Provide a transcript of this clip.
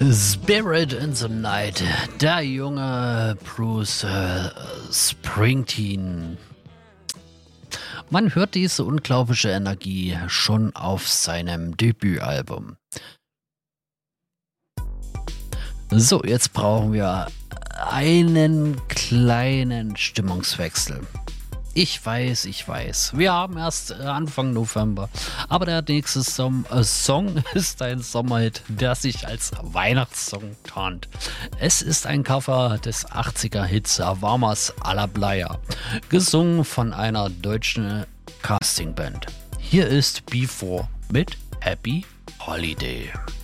Spirit in the Night, der junge Bruce Springsteen. Man hört diese unglaubliche Energie schon auf seinem Debütalbum. So, jetzt brauchen wir einen kleinen Stimmungswechsel. Ich weiß. Wir haben erst Anfang November. Aber der nächste Song ist ein Sommerhit, der sich als Weihnachtssong tarnt. Es ist ein Cover des 80er-Hits Warmers à la Playa, gesungen von einer deutschen Castingband. Hier ist Before mit Happy Holiday.